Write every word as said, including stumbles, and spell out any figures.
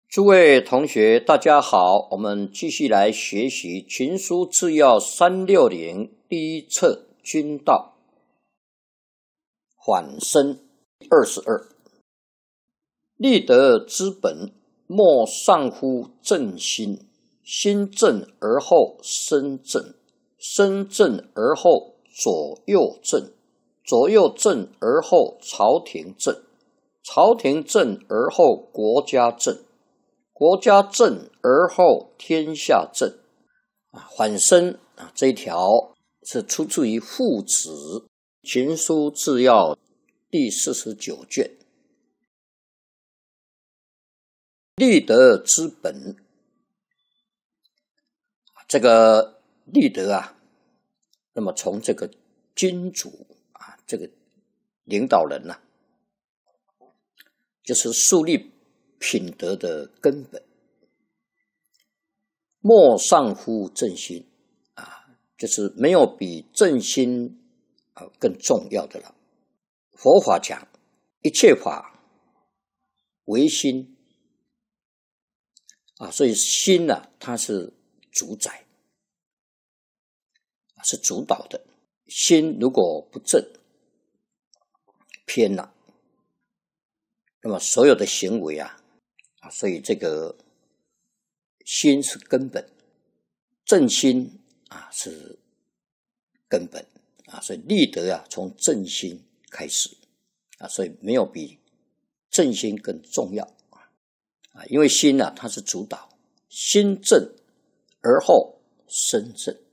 诸位同学，大家好，我们继续来学习《群书治要》三六零第一册君道缓身二十二。立德之本，莫上乎正心。心正而后身正，身正而后左右正，左右正而后朝廷正，朝廷正而后国家正，国家正而后天下正。啊，缓身啊，这一条是出自于《父子群书治要》第四十九卷。立德之本，这个立德啊，那么从这个君主啊，这个领导人呐、啊，就是树立品德的根本。莫上乎正心啊，就是没有比正心啊更重要的了。佛法讲一切法唯心啊，所以心呢、啊，它是主宰，是主导的。心如果不正，偏了，那么所有的行为啊，啊，所以这个心是根本，正心啊是根本啊，所以立德啊从正心开始啊，所以没有比正心更重要啊，因为心啊它是主导，心正而后身正。